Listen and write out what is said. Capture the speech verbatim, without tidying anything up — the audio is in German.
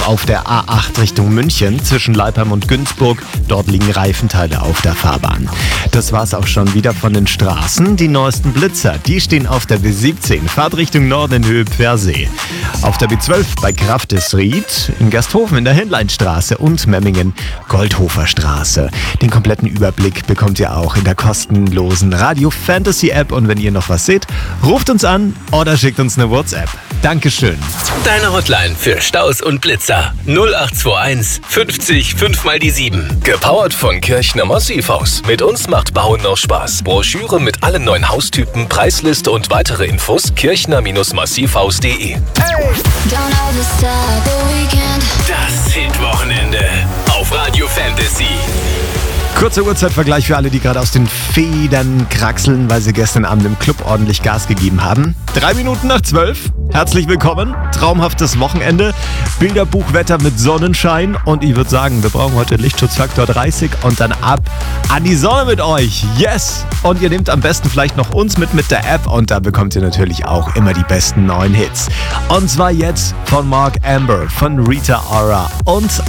auf der A acht Richtung München zwischen Leipheim und Günzburg. Dort liegen Reifenteile auf der Fahrbahn. Das war's auch schon wieder von den Straßen. Die neuesten Blitzer, die stehen auf der B siebzehn, Fahrt Richtung Norden in Höhe Pfersee. Auf der B zwölf bei Grafdesried, in Gersthofen in der Hänleinstraße und Memmingen Goldhofer Straße. Den kompletten Überblick bekommt ihr auch in der kostenlosen Radio Fantasy App. Und wenn ihr noch was seht, ruft uns an oder schickt uns eine WhatsApp. Dankeschön. Deine Hotline für Staus und Blitzer null acht zwei eins fünfzig fünf mal die sieben. Gepowert von Kirchner Massivhaus. Mit uns macht Bauen noch Spaß. Broschüre mit allen neuen Haustypen, Preisliste und weitere Infos kirchner Massivhaus punkt de. Hey! Das Hit-Wochenende auf Radio Fantasy. Kurzer Uhrzeitvergleich für alle, die gerade aus den Federn kraxeln, weil sie gestern Abend im Club ordentlich Gas gegeben haben. Drei Minuten nach zwölf. Herzlich willkommen. Traumhaftes Wochenende. Bilderbuchwetter mit Sonnenschein. Und ich würde sagen, wir brauchen heute Lichtschutzfaktor dreißig und dann ab an die Sonne mit euch. Yes! Und ihr nehmt am besten vielleicht noch uns mit mit der App. Und da bekommt ihr natürlich auch immer die besten neuen Hits. Und zwar jetzt von Mark Amber, von Rita Ora und